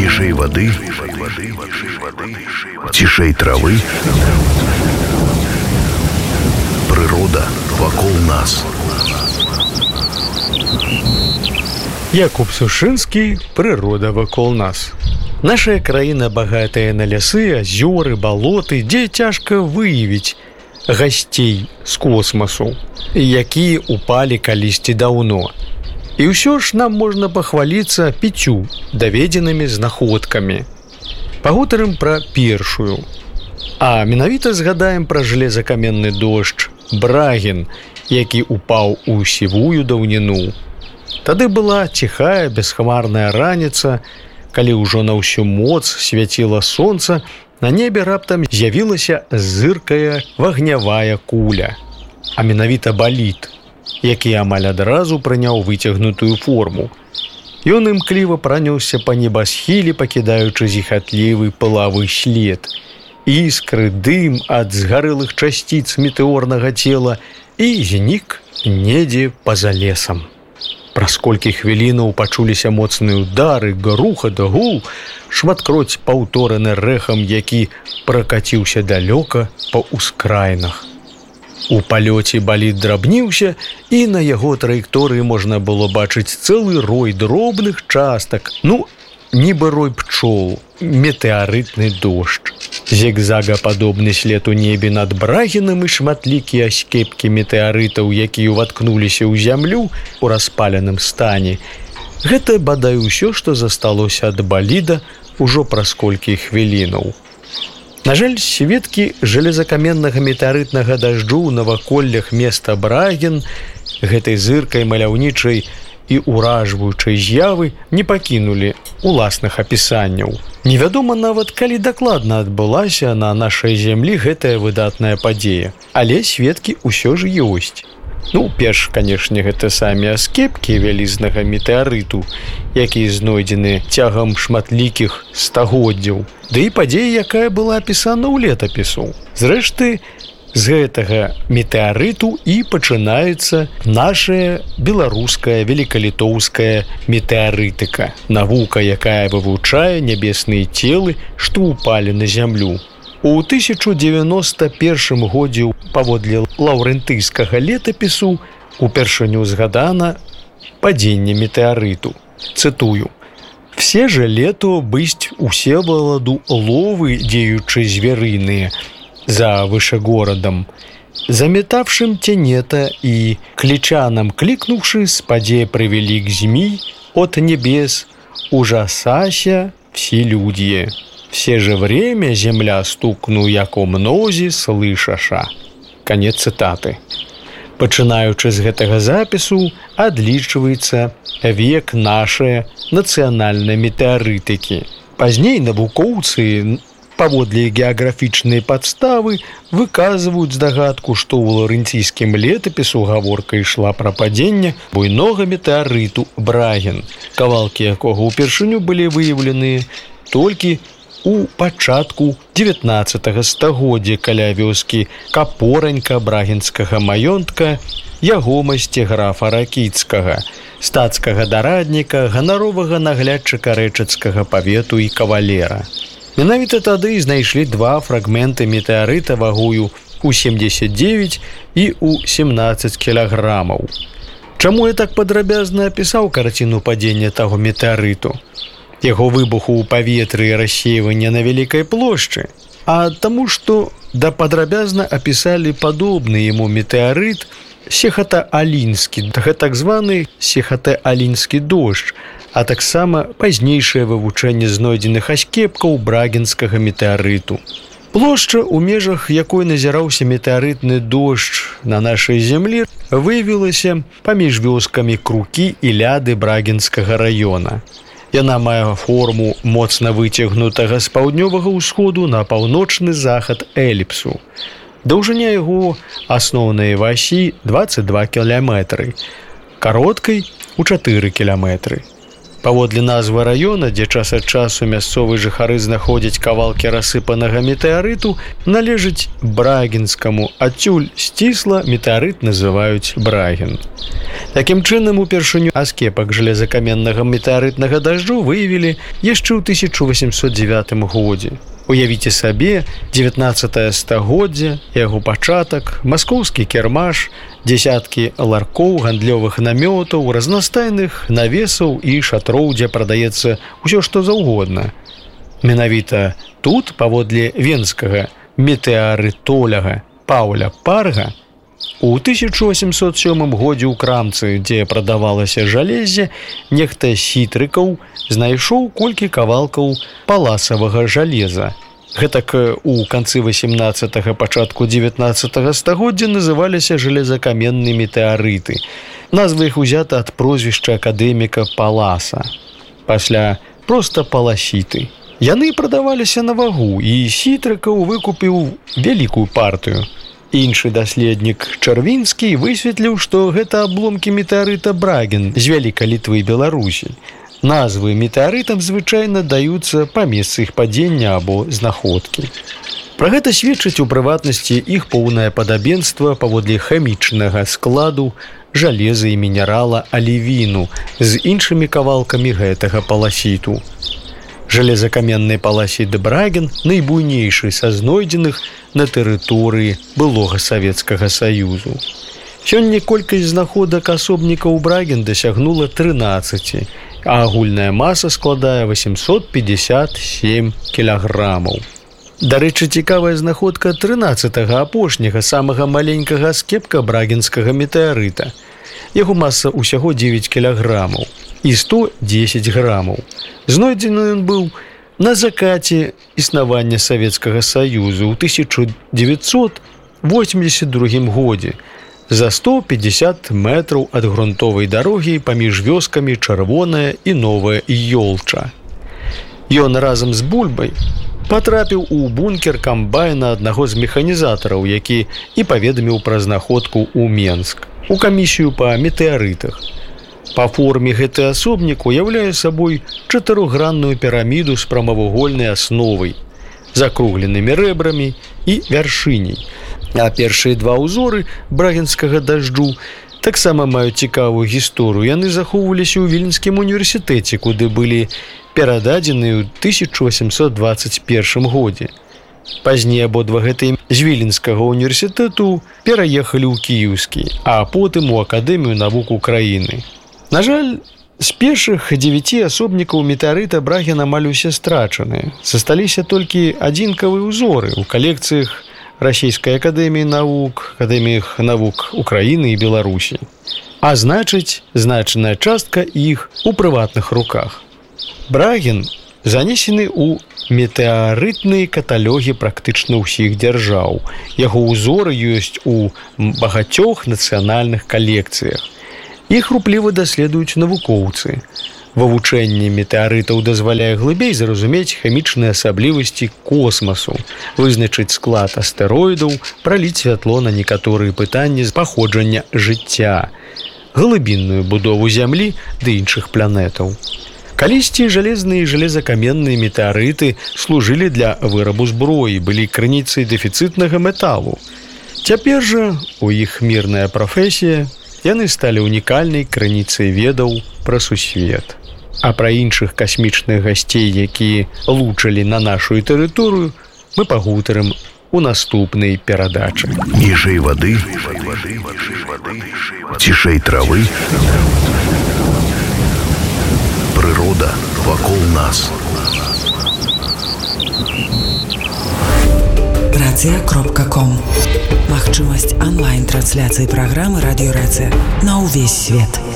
ніжэй вады, цішэй травы, прырода вакол нас. Якуб Сушынскі «Прырода вакол нас». Наша краіна багатая на лясы, азёры, балоты, дзе цяжка выявіць гасцей з космасу, якія упалі калісьці даўно. І ўсё ж нам можна пахваліцца 5 даведзенымі знаходкамі. Пагутарым пра першую. А менавіта згадаем пра жалезакаменны дождж Брагін, які упаў у сівую даўніну. Тады была ціхая, бесхмарная раніца, калі ўжо на ўсю моц свяціла сонца, на небе раптам з'явілася зыркая вагнявая куля, а менавіта балід, які амаль адразу прыняў выцягнутую форму. Ён імкліва пранёсся па небасхіле, пакідаючы зіхатлівы пылавы след. Іскры, дым ад згарэлых часціц метэорнага цела і знік недзе па-за лесам. Праз колькі хвілінаў пачуліся моцныя ўдары, грухат, гул, шматкроць паўтораны рэхам, які пракаціўся далёка па ўскраінах. У палёце балід драбніўся, і на яго траекторыі можна было бачыць цэлы рой дробных частак, нібы рой пчол, метэарытны дождж. Зігзагападобны след у небе над Брагінам і шматлікія аскепкі метэарытаў, якія ўваткнуліся ў зямлю у распаленым стане. Гэта, бадай, усё, што засталося ад баліда ўжо праз колькі хвілінаў. На жаль, сведкі жалезакаменнага метэарытнага дажджу ў наваколлях места Брагін, гэтай зыркай маляўнічай і ўражваючай з'явы не пакінулі уласных апісанняў. Невядома нават, калі дакладна адбылася на нашай зямлі гэтая выдатная падзея, але сведкі ўсё ж ёсць. Перш, канешне, гэта самі аскепкі вялізнага метэарыту, якія знойдзены цягам шматлікіх стагоддзяў, ды і падзея, якая была апісана ў летапісу. Зрэшты, з гэтага метэарыту і пачынаецца наша беларуская велікалітоўская метэарытыка, навука, якая вывучае нябесныя целы, што ўпалі на зямлю. У 1091 годзе паводле лаўрэнтыйскага летапісу упершыню згадана падзенне метэарыту. Цытую: «Все же лето бысть усе валаду ловы, деючы зверыные, за выше городом, заметавшим тенета и кличаном кликнувши, спаде привели к змей от небес, ужасася все люди. Все же время земля стукну, яко мнози слышаша». Конец цитаты. Пачынаючы з гэтага запісу адлічваецца век нашай нацыянальнай метэарытыкі. Пазней навукоўцы паводле геаграфічнай падставы выказваюць здагадку, што ў лаўрэнційскім летапісу гаворка ішла пра падзенне буйнога метэарыту Брагін, кавалкі якога ўпершыню былі выяўлены толькі у пачатку 19 стагоддзя каля вёскі Капоранька брагінскага маёнтка ягомасці графа Ракіцкага, стацкага дарадніка, ганаровага наглядчыка рэчыцкага павету і кавалера. Менавіта тады знайшлі 2 фрагменты метэарыта вагою у 79 і у 17 кілаграмаў. Чаму я так падрабязна апісаў карціну падзення таго метэарыту? Яго выбуху ў паветры і рассеивання на вялікай плошчы, а таму, што падрабязна апісалі падобны яму метэарыт Сехата-Алінскі, так званы Сехата-Алінскі дождж, а таксама пазнейшае вывучэнне знойдзеных аскепкаў брагінскага метэарыту. Плошча, у межах якой назіраўся метэарытны дождж на нашай зямлі, выявілася паміж вёскамі Крукі і Ляды брагінскага раёна. Яна мае форму моцна выцягнутага з паўднёвага ўсходу на паўночны захад эліпсу. Даўжыня яго асноўнай васі 22 кіламетры, кароткай у 4 кіламетры. Паводле назвы раёна, дзе час ад часу мясцовыя жыхары знаходзяць кавалкі рассыпанага метэарыту, належыць брагінскаму, адсюль сцісла метэарыт называюць брагін. Такім чынам, упершыню аскепак жалезакаменнага метэарытнага дажджу выявілі яшчэ ў 1809 годзе. Уявіце сабе, 19 стагоддзе, яго пачатак, маскоўскі кірмаш, дзесяткі ларкоў, гандлёвых намётаў, разнастайных навесаў і шатроў, дзе прадаецца ўсё што заўгодна. Менавіта тут, паводле венскага метэарытоляга Паўля Парга, у 1807 годзе ў крамцы, дзе прадавалася жалезе, нехта сітрыкаў знайшоў колькі кавалкаў паласавага жалеза. Гэтак у канцы 18-га, пачатку 19-га стагоддзя называліся жалезакаменныя метэарыты. Назва іх узята ад прозвішча акадэміка Паласа. Пасля проста паласіты. Яны прадаваліся на вагу, і сітрыкаў выкупіў вялікую партыю. Іншы даследнік Чарвінскі высветліў, што гэта абломкі метэарыта Брагін з вялікай Літвы і Беларусі. Назвы метэарытам звычайна даюцца па месцы іх падзення або знаходкі. Пра гэта сведчыць у прыватнасці іх поўнае падабенства паводле хімічнага складу жалеза і мінерала алівіну з іншымі кавалкамі гэтага паласіту. Жалезакаменны паласіт Брагін найбуйнейшы са знойдзеных на тэрыторыі былога Савецкага Саюзу. Сёння колькасць знаходак асобнікаў Брагін дасягнула 13, а агульная маса складае 857 кілаграмаў. Дарэчы, цікавая знаходка 13-га апошняга самага маленькага аскепка брагінскага метэарыта. Яго маса ўсяго 9 кілаграмаў і 110 грамаў. Знойдзены ён быў на закаце існавання Савецкага Саюзу ў 1982 годзе за 150 метраў ад грунтовай дарогі паміж вёскамі Чырвоная і Новая Ёлча. Ён разам з бульбай патрапіў у бункер камбайна аднаго з механізатараў, які і паведаміў пра знаходку ў Менск, у камісію па метэарытах. Па форме гэты асобнік уяўляе сабой чатырохгранную піраміду з прамавугольнай асновай, закругленымі рэбрамі і вяршыняй. А першыя два ўзоры брагінскага дажджу таксама маюць цікавую гісторыю. Яны захоўваліся ў Віленскім універсітэце, куды былі перададзены ў 1821 годзе. Пазней абодва гэтыя з Віленскага універсітэту пераехалі ў Кіеўскі, а потым у Акадэмію навук Украіны. На жаль, з першых 9 асобнікаў метэарыта Брагін амаль усе страчаны. Засталіся толькі адзінкавыя ўзоры ў калекцыях Расійскай акадэміі навук, акадэміях навук Украіны і Беларусі. А значыць, значная частка іх у прыватных руках. Брагін занесены ў метэарытныя каталогі практычна ўсіх дзяржаў. Яго ўзоры ёсць у багацёх нацыянальных калекцыях. Іх рупліва даследуюць навукоўцы. Вывучэнне метэарытаў дазваляе глыбей зразумець хімічныя асаблівасці космасу, вызначыць склад астэроідаў, праліць святло на некаторыя пытанні з паходжання жыцця, глыбінную будову зямлі ды іншых планетаў. Калісьці жалезныя і жалезакаменныя метэарыты служылі для вырабу зброі, былі крыніцай дэфіцытнага металу. Цяпер жа у іх мірная прафесія, яны сталі унікальнай крыніцай ведаў пра сусвет. А пра іншых касмічных гасцей, якія лучылі на нашу тэрыторыю, мы пагутарым у наступнай перадачы. Ніжэй вады, цішэй травы, прырода вакол нас. Рацыя.ком. Магчымасць онлайн-трансляцыі праграмы Радіё Рацыя на ўвесь свет.